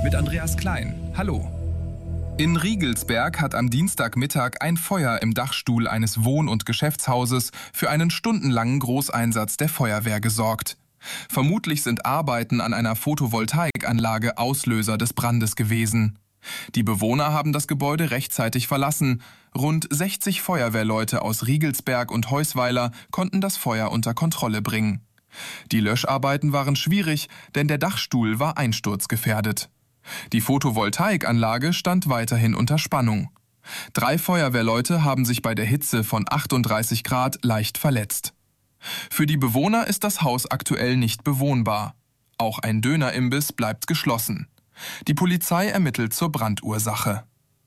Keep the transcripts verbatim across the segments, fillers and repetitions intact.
mit Andreas Klein. Hallo. In Riegelsberg hat am Dienstagmittag ein Feuer im Dachstuhl eines Wohn- und Geschäftshauses für einen stundenlangen Großeinsatz der Feuerwehr gesorgt. Vermutlich sind Arbeiten an einer Photovoltaikanlage Auslöser des Brandes gewesen. Die Bewohner haben das Gebäude rechtzeitig verlassen. Rund sechzig Feuerwehrleute aus Riegelsberg und Heusweiler konnten das Feuer unter Kontrolle bringen. Die Löscharbeiten waren schwierig, denn der Dachstuhl war einsturzgefährdet. Die Photovoltaikanlage stand weiterhin unter Spannung. Drei Feuerwehrleute haben sich bei der Hitze von achtunddreißig Grad leicht verletzt. Für die Bewohner ist das Haus aktuell nicht bewohnbar. Auch ein Dönerimbiss bleibt geschlossen. Die Polizei ermittelt zur Brandursache.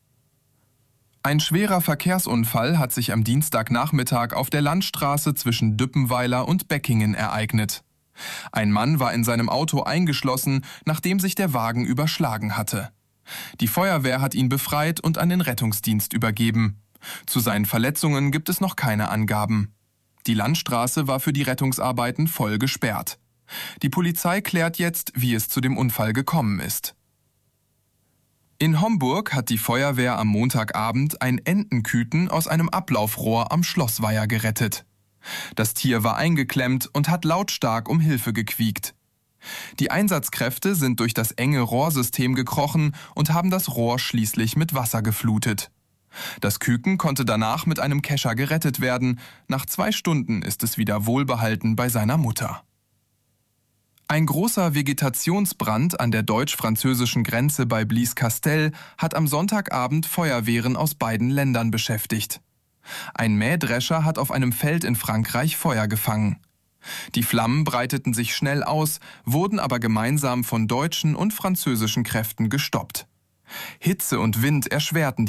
Ein schwerer Verkehrsunfall hat sich am Dienstagnachmittag auf der Landstraße zwischen Düppenweiler und Beckingen ereignet. Ein Mann war in seinem Auto eingeschlossen, nachdem sich der Wagen überschlagen hatte. Die Feuerwehr hat ihn befreit und an den Rettungsdienst übergeben. Zu seinen Verletzungen gibt es noch keine Angaben. Die Landstraße war für die Rettungsarbeiten voll gesperrt. Die Polizei klärt jetzt, wie es zu dem Unfall gekommen ist. In Homburg hat die Feuerwehr am Montagabend ein Entenküten aus einem Ablaufrohr am Schlossweiher gerettet. Das Tier war eingeklemmt und hat lautstark um Hilfe gequiekt. Die Einsatzkräfte sind durch das enge Rohrsystem gekrochen und haben das Rohr schließlich mit Wasser geflutet. Das Küken konnte danach mit einem Kescher gerettet werden. Nach zwei Stunden ist es wieder wohlbehalten bei seiner Mutter. Ein großer Vegetationsbrand an der deutsch-französischen Grenze bei Blies-Castell hat am Sonntagabend Feuerwehren aus beiden Ländern beschäftigt. Ein Mähdrescher hat auf einem Feld in Frankreich Feuer gefangen. Die Flammen breiteten sich schnell aus, wurden aber gemeinsam von deutschen und französischen Kräften gestoppt. Hitze und Wind erschwerten